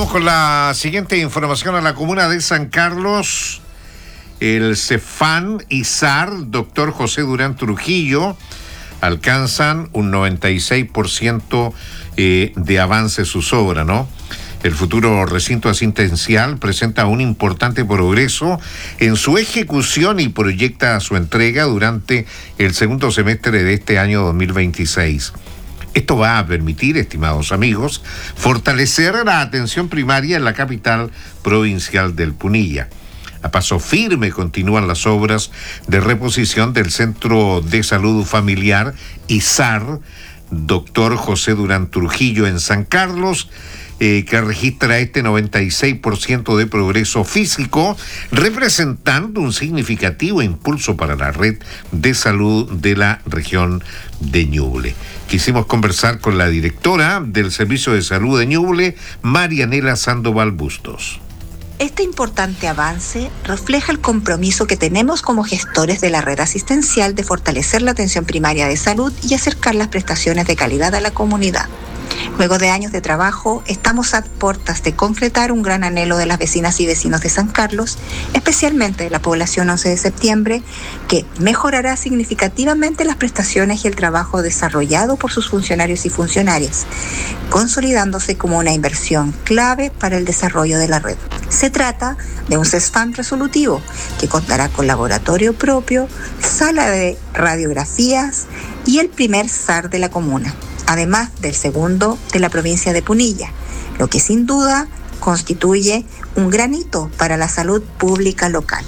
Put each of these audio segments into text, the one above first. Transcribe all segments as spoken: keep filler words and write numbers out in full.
Vamos con la siguiente información a la comuna de San Carlos. El Cefam y S A R, doctor José Durán Trujillo, alcanzan un noventa y seis por ciento eh, de avance sus obras, ¿no? El futuro recinto asistencial presenta un importante progreso en su ejecución y proyecta su entrega durante el segundo semestre de este año dos mil veintiséis. Esto va a permitir, estimados amigos, fortalecer la atención primaria en la capital provincial del Punilla. A paso firme continúan las obras de reposición del Centro de Salud Familiar I S A R, doctor José Durán Trujillo en San Carlos, eh, que registra este noventa y seis por ciento de progreso físico, representando un significativo impulso para la red de salud de la región de Ñuble. Quisimos conversar con la directora del Servicio de Salud de Ñuble, Marianela Sandoval Bustos. Este importante avance refleja el compromiso que tenemos como gestores de la red asistencial de fortalecer la atención primaria de salud y acercar las prestaciones de calidad a la comunidad. Luego de años de trabajo, estamos a puertas de concretar un gran anhelo de las vecinas y vecinos de San Carlos, especialmente de la población once de septiembre, que mejorará significativamente las prestaciones y el trabajo desarrollado por sus funcionarios y funcionarias, consolidándose como una inversión clave para el desarrollo de la red. Se trata de un Cefam resolutivo que contará con laboratorio propio, sala de radiografías y el primer S A R de la comuna, además del segundo de la provincia de Punilla, lo que sin duda constituye un gran hito para la salud pública local.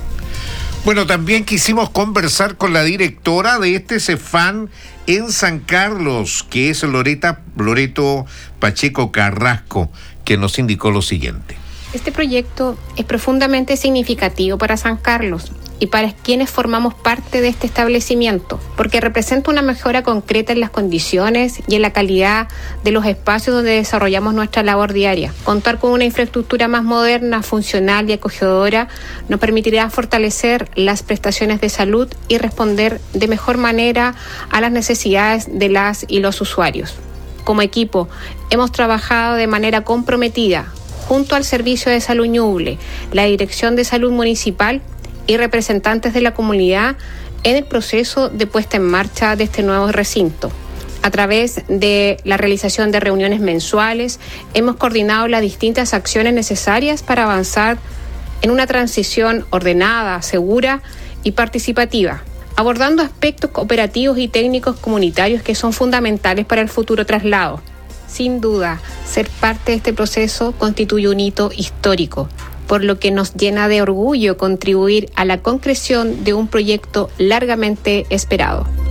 Bueno, también quisimos conversar con la directora de este Cefam en San Carlos, que es Loreta, Loreto Pacheco Carrasco, que nos indicó lo siguiente. Este proyecto es profundamente significativo para San Carlos y para quienes formamos parte de este establecimiento, porque representa una mejora concreta en las condiciones y en la calidad de los espacios donde desarrollamos nuestra labor diaria. Contar con una infraestructura más moderna, funcional y acogedora nos permitirá fortalecer las prestaciones de salud y responder de mejor manera a las necesidades de las y los usuarios. Como equipo, hemos trabajado de manera comprometida junto al Servicio de Salud Ñuble, la Dirección de Salud Municipal y representantes de la comunidad en el proceso de puesta en marcha de este nuevo recinto. A través de la realización de reuniones mensuales, hemos coordinado las distintas acciones necesarias para avanzar en una transición ordenada, segura y participativa, abordando aspectos operativos y técnicos comunitarios que son fundamentales para el futuro traslado. Sin duda, ser parte de este proceso constituye un hito histórico, por lo que nos llena de orgullo contribuir a la concreción de un proyecto largamente esperado.